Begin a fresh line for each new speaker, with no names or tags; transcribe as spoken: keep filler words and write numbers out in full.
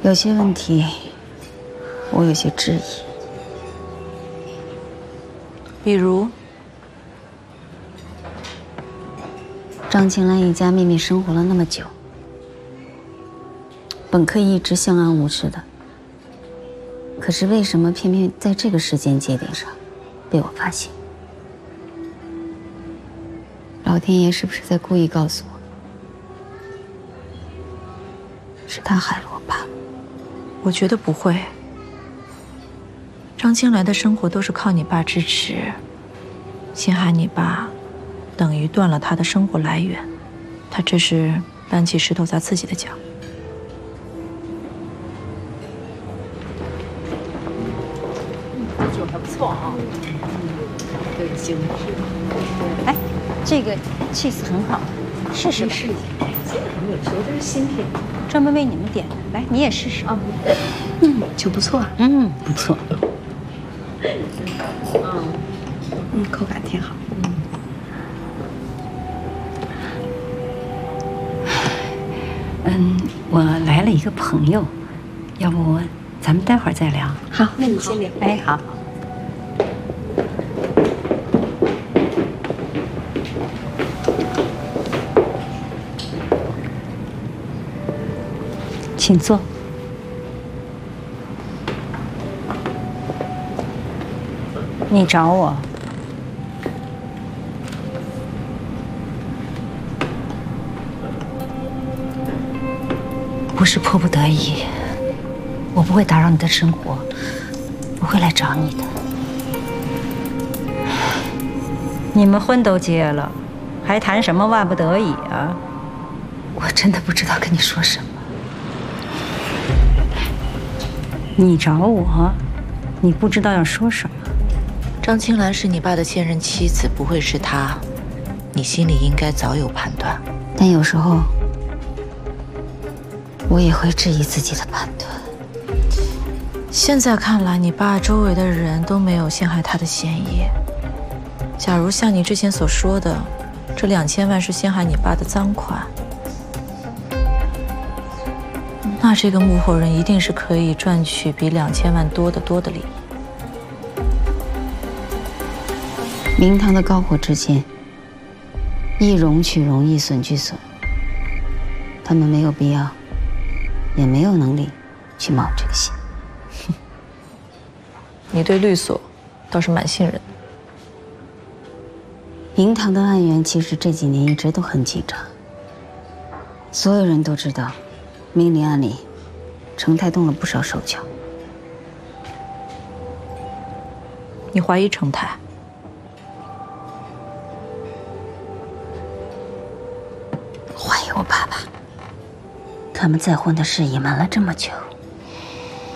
有些问题，我有些质疑。
比如，
张青兰一家秘密生活了那么久，本可以一直相安无事的，可是为什么偏偏在这个时间节点上被我发现？老天爷是不是在故意告诉我，是他害了我爸？
我觉得不会。张青兰的生活都是靠你爸支持，陷害你爸，等于断了他的生活来源。他这是搬起石头砸自己的脚。
酒还不错啊，对，行。
哎，这个 cheese 很好，试试吧。
试一下，这个很有趣，这是新品，
专门为你们点的。来，你也试试
啊。嗯，酒不错，
嗯，不错。
嗯，嗯，口感挺好。嗯。
嗯，我来了一个朋友，要不咱们待会儿再聊。
好，那你先聊。
哎，好。请坐。你找我？不是迫不得已，我不会打扰你的生活，我会来找你的。你们婚都结了，还谈什么万不得已啊？我真的不知道跟你说什么。你找我，你不知道要说什么。
张青兰是你爸的现任妻子，不会是他，你心里应该早有判断。
但有时候，我也会质疑自己的判断。
现在看来，你爸周围的人都没有陷害他的嫌疑。假如像你之前所说的，这两千万是陷害你爸的赃款，那这个幕后人一定是可以赚取比两千万多得多的利益。
明堂的高火之间，一荣取荣，一损俱损。他们没有必要，也没有能力去冒这个险。
你对律所倒是蛮信任的。
明堂的案源其实这几年一直都很紧张，所有人都知道，明林案里，程泰动了不少手脚。
你怀疑程泰？
怀疑我爸爸。他们再婚的事隐瞒了这么久，